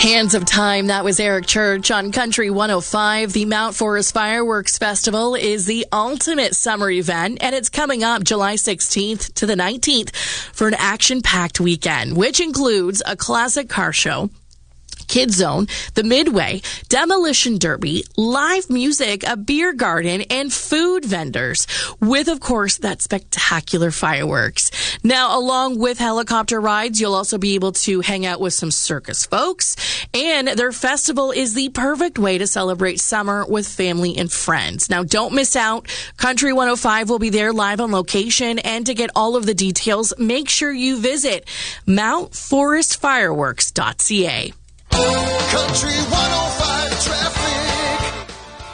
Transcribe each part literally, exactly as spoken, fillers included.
Hands of Time, that was Eric Church on Country one oh five. The Mount Forest Fireworks Festival is the ultimate summer event, and it's coming up July sixteenth to the nineteenth for an action-packed weekend, which includes a classic car show, Kids Zone, the Midway, Demolition Derby, live music, a beer garden, and food vendors, with, of course, that spectacular fireworks. Now, along with helicopter rides, you'll also be able to hang out with some circus folks, and their festival is the perfect way to celebrate summer with family and friends. Now, don't miss out. Country one oh five will be there live on location, and to get all of the details, make sure you visit mount forest fireworks dot c a. Country one oh five traffic.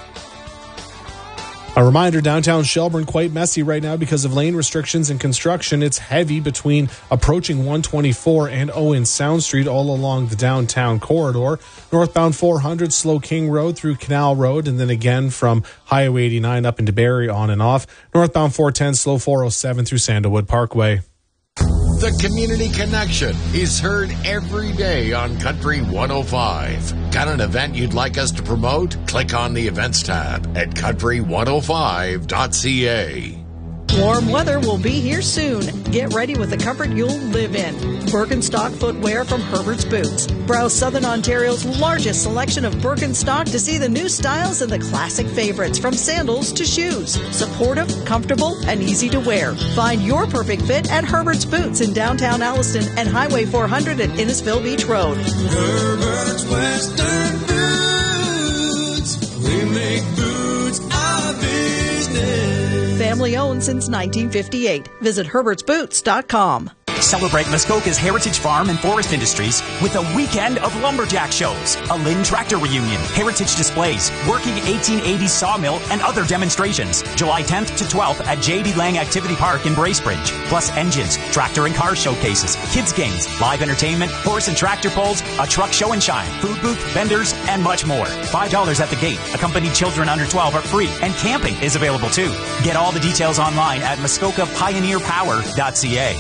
A reminder, downtown Shelburne quite messy right now because of lane restrictions and construction. It's heavy between approaching one twenty-four and Owen Sound Street all along the downtown corridor. Northbound four hundred, Slow King Road through Canal Road, and then again from Highway eighty-nine up into Barrie on and off. Northbound four ten, Slow four oh seven through Sandalwood Parkway. The Community Connection is heard every day on Country one oh five. Got an event you'd like us to promote? Click on the Events tab at country one oh five dot c a. Warm weather will be here soon. Get ready with the comfort you'll live in. Birkenstock footwear from Herbert's Boots. Browse Southern Ontario's largest selection of Birkenstock to see the new styles and the classic favorites, from sandals to shoes. Supportive, comfortable, and easy to wear. Find your perfect fit at Herbert's Boots in downtown Alliston and Highway four hundred at Innisfil Beach Road. Herbert's Western Boots. We make boots our business. Family owned since nineteen fifty-eight. Visit herberts boots dot com. Celebrate Muskoka's Heritage Farm and Forest Industries with a weekend of lumberjack shows, a Lynn tractor reunion, heritage displays, working eighteen eighties sawmill, and other demonstrations. July tenth to twelfth at J D Lang Activity Park in Bracebridge. Plus engines, tractor and car showcases, kids games, live entertainment, horse and tractor pulls, a truck show and shine, food booth, vendors, and much more. five dollars at the gate. Accompanied children under twelve are free, and camping is available too. Get all the details online at muskoka pioneer power dot c a.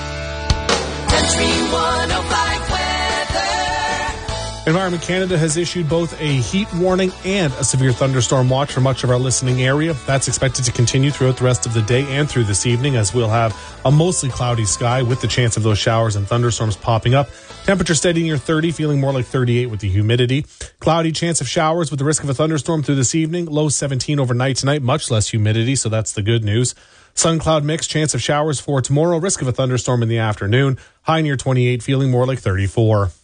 Country one oh five weather. Environment Canada has issued both a heat warning and a severe thunderstorm watch for much of our listening area. That's expected to continue throughout the rest of the day and through this evening, as we'll have a mostly cloudy sky with the chance of those showers and thunderstorms popping up. Temperature steady near thirty, feeling more like thirty-eight with the humidity. Cloudy, chance of showers with the risk of a thunderstorm through this evening. Low seventeen overnight tonight, much less humidity, so that's the good news. Sun cloud mix, chance of showers for tomorrow, risk of a thunderstorm in the afternoon. High near twenty-eight, feeling more like thirty-four.